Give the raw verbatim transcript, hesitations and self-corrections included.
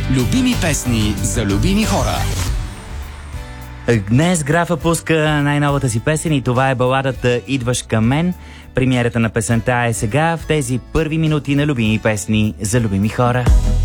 Любими песни за любими хора. Днес Графа пуска най-новата си песен и това е баладата "Идваш към мен". Премиерата на песента е сега в тези първи минути на любими песни за любими хора.